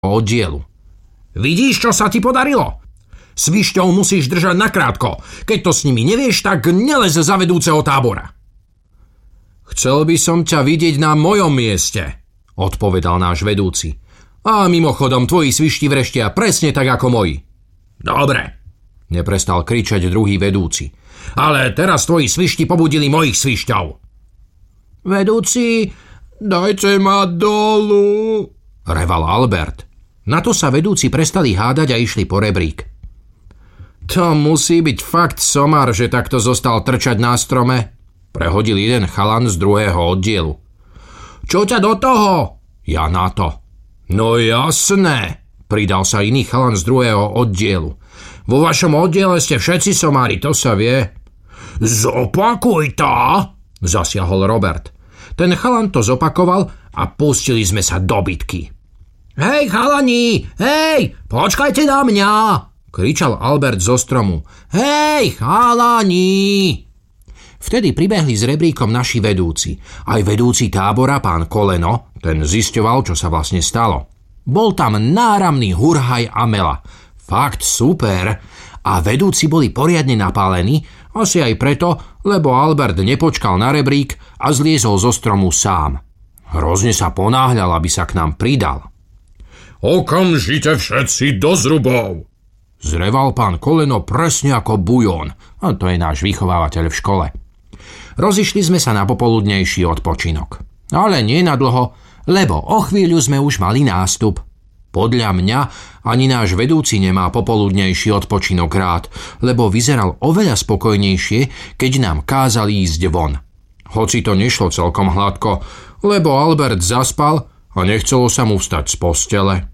oddielu. Vidíš, čo sa ti podarilo? Svišťov musíš držať nakrátko. Keď to s nimi nevieš, tak nelez za vedúceho tábora. Chcel by som ťa vidieť na mojom mieste, odpovedal náš vedúci. A mimochodom, tvoji svišti vreštia presne tak ako moji. Dobre, neprestal kričať druhý vedúci. Ale teraz tvoji svišti pobudili mojich svišťov. Vedúci, dajte ma dolu, reval Albert. Na to sa vedúci prestali hádať a išli po rebrík. To musí byť fakt somar, že takto zostal trčať na strome, prehodil jeden chalan z druhého oddielu. Čo ťa do toho? Ja na to. No jasné, pridal sa iný chalan z druhého oddielu. Vo vašom oddiele ste všetci somári, to sa vie. Zopakuj to, zasiahol Robert. Ten chalan to zopakoval a pustili sme sa do bitky. Hej chalani, hej, počkajte na mňa, kričal Albert zo stromu. Hej chalani! Vtedy pribehli s rebríkom naši vedúci. Aj vedúci tábora, pán Koleno, ten zisťoval, čo sa vlastne stalo. Bol tam náramný hurhaj a mela. Fakt super. A vedúci boli poriadne napálení, asi aj preto, lebo Albert nepočkal na rebrík a zliezol zo stromu sám. Hrozne sa ponáhľal, aby sa k nám pridal. Okamžite všetci do zrubov! Zreval pán Koleno presne ako bujón. A to je náš vychovávateľ v škole. Rozišli sme sa na popoludnejší odpočinok. Ale nie na dlho, lebo o chvíľu sme už mali nástup. Podľa mňa ani náš vedúci nemá popoludnejší odpočinok rád, lebo vyzeral oveľa spokojnejšie, keď nám kázali ísť von. Hoci to nešlo celkom hladko, lebo Albert zaspal a nechcelo sa mu vstať z postele.